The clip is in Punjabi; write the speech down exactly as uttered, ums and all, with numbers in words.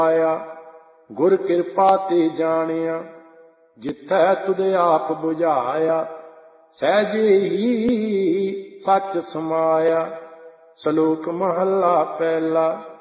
ਆਇਆ। ਗੁਰ ਕਿਰਪਾ ਤੇ ਜਾਣਿਆ ਜਿੱਥੈ ਤੁਧ ਆਪ ਬੁਝਾਇਆ। ਸਹਿਜੇ ਹੀ ਸੱਚ ਸਮਾਇਆ। ਸ਼ਲੋਕ ਮਹੱਲਾ ਪਹਿਲਾ।